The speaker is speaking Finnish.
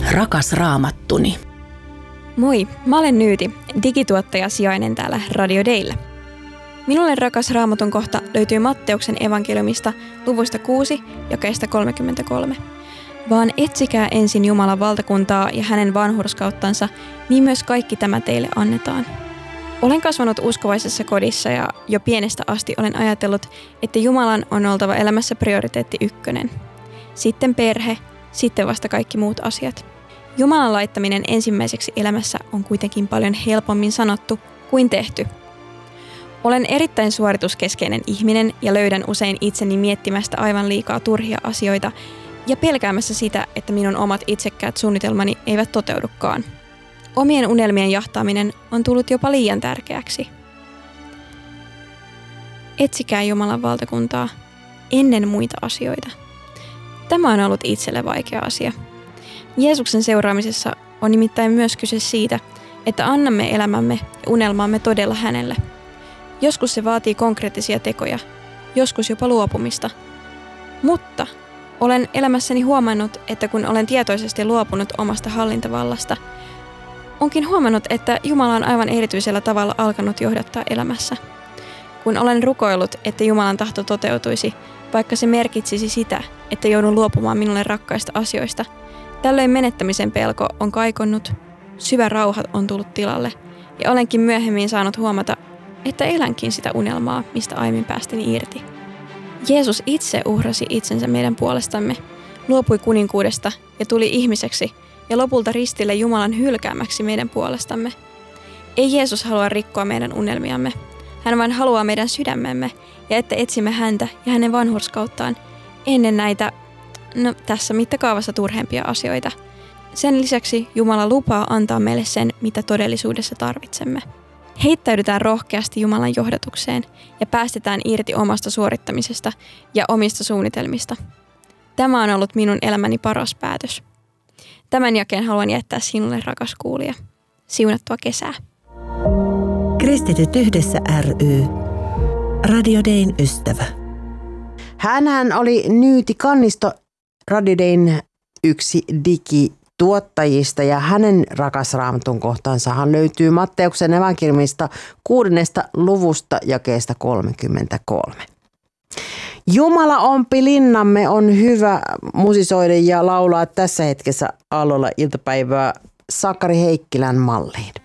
Rakas Raamattuni. Moi, mä olen Nyyti, digituottaja sijainen täällä Radio Daylla. Minulle rakas Raamatun kohta löytyy Matteuksen evankeliumista luvusta 6, jakeesta 33. Vaan etsikää ensin Jumalan valtakuntaa ja hänen vanhurskauttansa, niin myös kaikki tämä teille annetaan. Olen kasvanut uskovaisessa kodissa ja jo pienestä asti olen ajatellut, että Jumalan on oltava elämässä prioriteetti 1. Sitten perhe, sitten vasta kaikki muut asiat. Jumalan laittaminen ensimmäiseksi elämässä on kuitenkin paljon helpommin sanottu kuin tehty. Olen erittäin suorituskeskeinen ihminen ja löydän usein itseni miettimästä aivan liikaa turhia asioita ja pelkäämässä sitä, että minun omat itsekkäät suunnitelmani eivät toteudukaan. Omien unelmien jahtaaminen on tullut jopa liian tärkeäksi. Etsikää Jumalan valtakuntaa ennen muita asioita. Tämä on ollut itselle vaikea asia. Jeesuksen seuraamisessa on nimittäin myös kyse siitä, että annamme elämämme ja unelmaamme todella hänelle. Joskus se vaatii konkreettisia tekoja, joskus jopa luopumista. Mutta olen elämässäni huomannut, että kun olen tietoisesti luopunut omasta hallintavallasta, onkin huomannut, että Jumala on aivan erityisellä tavalla alkanut johdattaa elämässä. Kun olen rukoillut, että Jumalan tahto toteutuisi, vaikka se merkitsisi sitä, että joudun luopumaan minulle rakkaista asioista, tällöin menettämisen pelko on kaikonnut, syvä rauha on tullut tilalle ja olenkin myöhemmin saanut huomata, että elänkin sitä unelmaa, mistä aiemmin päästin irti. Jeesus itse uhrasi itsensä meidän puolestamme, luopui kuninkuudesta ja tuli ihmiseksi ja lopulta ristille Jumalan hylkäämäksi meidän puolestamme. Ei Jeesus halua rikkoa meidän unelmiamme. Hän vain haluaa meidän sydämemme ja että etsimme häntä ja hänen vanhurskauttaan ennen näitä, tässä mittakaavassa turhempia asioita. Sen lisäksi Jumala lupaa antaa meille sen, mitä todellisuudessa tarvitsemme. Heittäydytään rohkeasti Jumalan johdatukseen ja päästetään irti omasta suorittamisesta ja omista suunnitelmista. Tämä on ollut minun elämäni paras päätös. Tämän jakeen haluan jättää sinulle, rakas kuulija. Siunattua kesää. Kristityt yhdessä ry. Radio Dayn ystävä. Hänhän oli Nyyti Kannisto, Radio Dayn yksi digituottajista, ja hänen rakas Raamatun kohtaansahan löytyy Matteuksen evankeliumista 6. luvusta jakeesta 33. Jumala ompi linnamme on hyvä musisoida ja laulaa tässä hetkessä aallolla iltapäivää Sakari Heikkilän malliin.